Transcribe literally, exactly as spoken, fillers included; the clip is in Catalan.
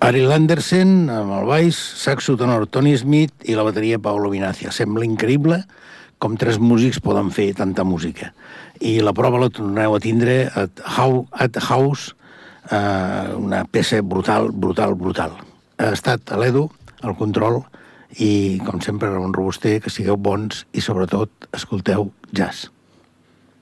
Ariel Andersen, amb el baix, saxo tenor Tony Smith i la bateria Paolo Vinazia. Sembla increïble com tres músics poden fer tanta música. I la prova la torneu a tindre at, How, at House, eh, una peça brutal, brutal, brutal. Ha estat a l'Edu, al control, i, com sempre, Ramon Robuster, que sigueu bons i, sobretot, escolteu jazz.